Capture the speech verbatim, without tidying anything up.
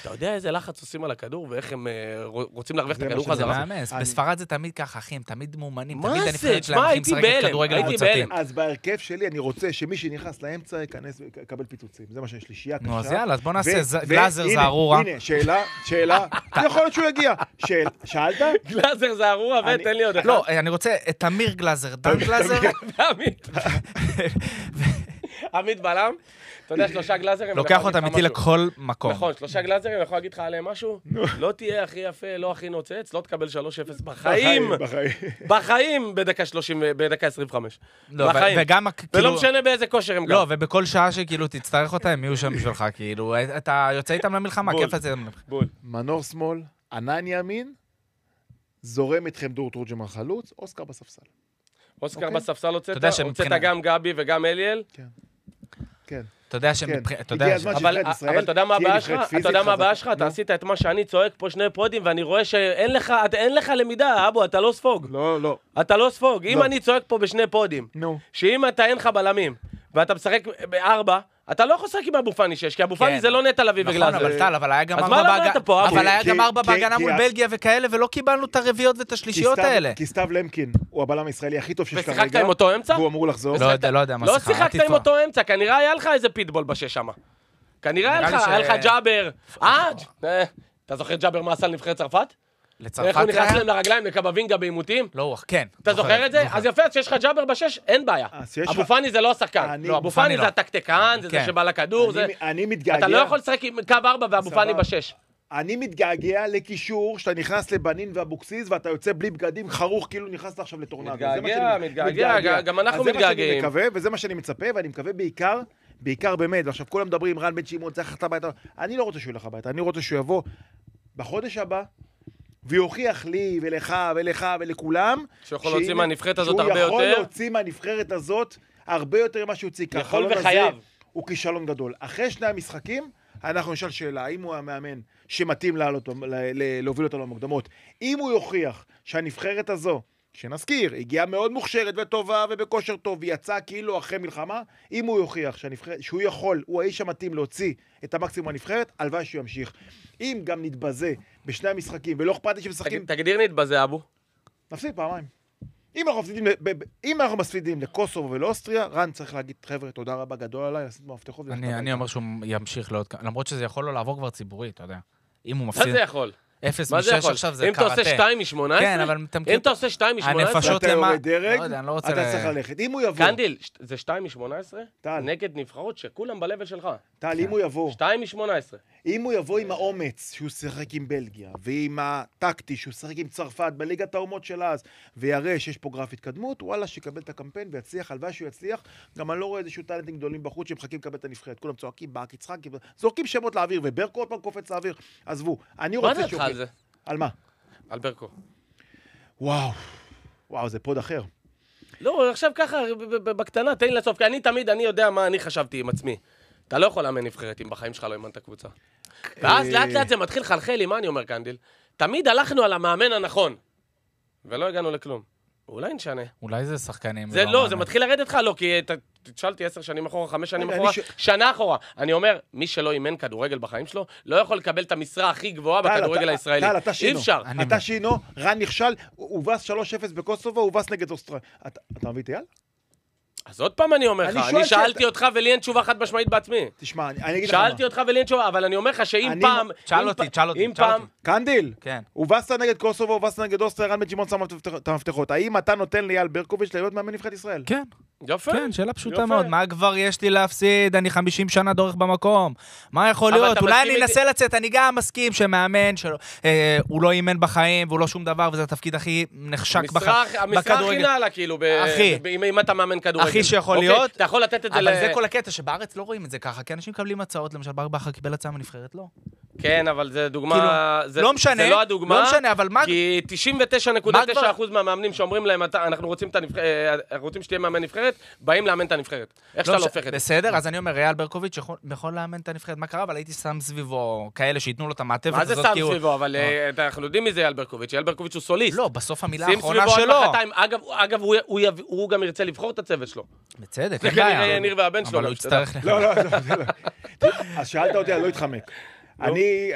אתה יודע איזה לחץ עושים על הכדור, ואיך הם רוצים להרוויח את הכדור חזרה? בספרד זה תמיד ככה, אחי, הם תמיד מאומנים, מה תמיד זה? הנבחרת תשמע, שלהם הייתי משחקת בהלם, כדורגל הייתי קבוצתי. בהלם. אז בהרכב שלי אני רוצה שמי שנכנס לאמצע ייכנס ויקבל פיצוצים. זה מה שיש לי, שיהיה קשה. נו, אז יאללה, אז בוא נעשה ו- ז- ו- גלאזר הנה, זערורה. הנה, שאלה, שאלה, יכול להיות שהוא יגיע. שאל- שאלת? גלאזר זה ארורה, אני- ותן לי עוד אחד. לא, אני רוצה את תמיר גלאזר, דן גלאזר. עמית. עמית בלם. אתה יודע, שלושה גלאזרים. לוקח אותם איתי לכל מקום. נכון, שלושה גלאזרים, אני יכול להגיד לך עליהם משהו? לא תהיה הכי יפה, לא הכי נוצץ, לא תקבל שלוש אפס בחיים. בחיים. בחיים בדקה שלושים, בדקה עשרים וחמש. לא, ו- בחיים. וגם, ולא כאילו, משנה באיזה כושר הם גם. לא, ובכל שעה שכאילו תצטרך אותה, הם יהיו שם בשבילך, כאילו, אתה יוצא איתם למלחמה, בול. כיף את זה. בול. מנור שמאל, ענן ימין, זורם איתכם דור תורג'מן חלוץ, אוסקר בספסל. אוסקר אוקיי. בספסל הוצאת, יודע הוצאת שמבחינה- גם גבי וגם אליאל. כן. כן. אתה יודע כן. שמבחינת, אתה הגיע יודע, הזמן ש- אבל שנבחרת ישראל אבל אתה יודע מה תהיה הבעיה נבחרת שלך? פיזית אתה יודע מה הבעיה חזקה. שלך? אתה נו. עשית את מה שאני צועק פה שני פודים, ואני רואה שאין לך אין לך למידה, אבו, אתה לא ספוג. לא, לא. אתה לא ספוג. אם לא. אני צועק פה בשני פודים, נו. שאם אתה אין לך בלמים, ואתה משחק בארבע, אתה לא יכול לשחק עם אבו פאני שש, כי אבו פאני כן. זה לא נטע לביא נכון, וגלאזר. אבל טל, אבל היה גם אז ארבע מה בהגנה, למדת פה, אבו? אבל היה כי- גם ארבע כי- בהגנה כי- מול כי- בלגיה וכאלה, ולא קיבלנו את הרביעיות ואת השלישיות כי סתיו- האלה. כי סתיו למקין הוא הבלם הישראלי הכי טוב שיש כרגע. ושיחקת עם אותו אמצע? והוא אמור לחזור. לא יודע, לא יודע מה לא שיחקת. שיחקת עם אותו אמצע, כנראה היה לך איזה פיטבול בשש שמה. כנראה היה נראה לך, לי היה ש- לך ג'אבר. אה, אה, אתה זוכר ג'אבר מה עשה לנבחרת צרפת? לצרפת איך הוא נכנס היה? להם לרגליים לקבבינגה בעימותים? לא, הוא- כן. אתה זוכר את זה? אז יפה, אז שיש לך ג'אבר בשש, אין בעיה. אז שיש אבו לך- פאני זה לא השחקן. אני- לא, אבו אבו פאני פאני לא. זה הטקטיקן, זה זה כן. שבא לכדור, זה... אני- אני מתגעגע. אתה לא יכול לשחק עם קו ארבע ואבו סבבה. פאני בשש. אני מתגעגע לקישור שאתה נכנס לבנין ואבוקסיס ואתה יוצא בלי בגדים חרוך כאילו נכנסת עכשיו לטורנדו. זה מה מתגעגע, שאני- מתגעגע, גם אנחנו אז זה מה מתגעגעים. שאני מקווה, וזה מה שאני מצפה, ואני מקווה בעיקר, בעיקר באמת, ועכשיו כולם מדברים, רן בן שמעון, צריך ללכת הביתה. אני לא רוצה שהוא ילך הביתה, אני רוצה שהוא יבוא בחודש הבא, ויוכיח לי ולך ולך ולכולם, שיכול להוציא שהנה- מהנבחרת הזאת שהוא הרבה יכול יותר. להוציא מהנבחרת הזאת הרבה יותר ממה שהוא הוציא. כי יכול החלון הזה וחייב. הוא כישלון גדול. אחרי שני המשחקים, אנחנו נשאל שאלה, האם הוא המאמן שמתאים לעלות, ל- ל- להוביל אותו למוקדמות? אם הוא יוכיח שהנבחרת הזו, שנזכיר, הגיעה מאוד מוכשרת וטובה ובכושר טוב, ויצאה כאילו אחרי מלחמה, אם הוא יוכיח שהנבחרת, שהוא יכול, הוא האיש המתאים להוציא את המקסימום הנבחרת, הלוואי שהוא ימשיך. אם גם נתבזה בשני המשחקים, ולא אכפת לי שמשחקים, תגדיר נתבזה, אבו. נפסיד פעמיים. אם אנחנו מפסידים, ב- ב- אם אנחנו מפסידים לקוסובו ולאוסטריה, רן צריך להגיד, חבר'ה, תודה רבה גדול עליי, עשית מפתחות. ולכת אני הביתה." אני אומר שהוא ימשיך לעוד כמה, למרות שזה יכול לו לעבור כבר ציבורי, אתה יודע. אם הוא מה מפסיד זה יכול? אפס מה זה משש יכול? עכשיו זה אם אתה עושה קראטה. שתיים משמונה עשרה? כן, אבל אתה מכיר... אם אתה עושה שתיים משמונה עשרה? הנפשות ואתה למה... יורד דרג, לא יודע, אני לא רוצה... אתה ל- צריך ללכת. אם הוא יבוא, קנדיל, ש- זה שתיים משמונה עשרה? טל. נגד נבחרות שכולם בלבל שלך. טל, אם הוא יבוא, שתיים משמונה עשרה. אם הוא יבוא עם האומץ שהוא שיחק עם בלגיה, ועם הטקטי שהוא שיחק עם צרפת בליגת האומות של אז, ויראה שיש פה גרף התקדמות, וואלה, שיקבל את הקמפיין ויצליח, הלוואי שהוא יצליח. גם אני לא רואה איזשהו טלנטים גדולים בחוץ שמחכים לקבל את הנבחרת. כולם צועקים, באק יצחק, זורקים שמות לאוויר, וברקו עוד פעם קופץ לאוויר. עזבו, אני מה רוצה דעתך על זה? על מה? על ברקו. וואו, וואו, זה פוד אחר. לא, עכשיו ככה, ב- ב- בקטנה, תן לי לסוף, כי אני תמיד, אני יודע מה אני חשבתי עם עצמי. אתה לא יכול לאמן נבחרת אם בחיים שלך לא אימנת קבוצה. ואז לאט לאט זה מתחיל לחלחל לי, מה אני אומר, קנדיל? תמיד הלכנו על המאמן הנכון, ולא הגענו לכלום. אולי נשנה. אולי זה שחקנים. זה לא, זה מתחיל לרדת לך, לא, כי ת- תשאלתי עשר שנים אחורה, חמש שנים רגע, אחורה, אני ש- שנה אחורה. אני אומר, מי שלא אימן כדורגל בחיים שלו, לא יכול לקבל את המשרה הכי גבוהה טל, בכדורגל אתה- הישראלי. טל, אתה שינו. אי אפשר. אני- אתה שינו, רן נכשל, הוא הובס שלוש אפס בקוסובו, הוא הובס נגד אוסטריה. אתה אתה מביא את אייל? אז עוד פעם אני אומר לך, אני שואל אני שאלתי שאתה- אותך ולי אין תשובה חד משמעית בעצמי. תשמע, אני אני אגיד לך מה. שאלתי אותך ולי אין תשובה, אבל אני אומר לך שאם אני- פעם... תשאל אם אותי, פ- תשאל אותי, אם תשאל פעם... אותי. קנדיל, כן. הובסת נגד קוסובו, הובסת נגד אוסטריה, רן בן שמעון שם את המפתחות. האם אתה נותן לאייל ברקוביץ' להיות מאמן נבחרת ישראל? כן, יפה. כן, שאלה פשוטה יפה. מאוד. מה כבר יש לי להפסיד? אני חמישים שנה דורך במקום. מה יכול אבל להיות? אתה אולי מסכים אני איתי- אנסה לצאת, אני גם מסכים שמאמן שלו, אה, הוא לא אימן בחיים והוא לא שום דבר, וזה התפקיד הכי נחשק בח- המשרה המשרה הכי בכדורגל. נעלה, כאילו, ב- אחי. ב- אם אם אתה מאמן כדורגל. הכי שיכול אוקיי? להיות. אתה יכול לתת את זה ל... אבל זה כל הקטע, שבארץ לא רואים את זה ככה, כי אנשים מקבלים הצעות, למשל ברק בכר קיבל הצעה מנבחרת, לא. כן, אבל זה דוגמה... כאילו, זה- לא משנה, זה לא הדוגמה. לא משנה, אבל מה... כי תשעים ותשע נקודה מה תשע כבר- אחוז מהמאמנים שאומרים להם, "אתה- אנחנו רוצים את הנבח- אה, אנחנו רוצים שתהיה מאמן נבחרת, באים לאמן את הנבחרת. איך לא שאתה לא מש- הופך את זה. בסדר, אז אני אומר, ריאל ברקוביץ' יכול- יכול לאמן את הנבחרת, מה קרה? אבל הייתי שם סביבו כאלה שייתנו לו את המעטפת מה זה הזאת, שם כי הוא- סביבו? אבל אה, אנחנו יודעים מי זה אייל ברקוביץ'. אייל ברקוביץ' הוא סוליסט. לא, בסוף המילה שים האחרונה סביבו עוד שלו. מחרתיים. אגב, אגב, הוא- הוא יב- הוא גם ירצה לבחור את הצוות שלו. בצדק, זה אין כנראה בעיה. יניר והבן שלו. אבל הוא גם, שתדע. יצטרך... לא, לא, לא, לא. אז שאלת אותי, אני לא אתחמק. אני...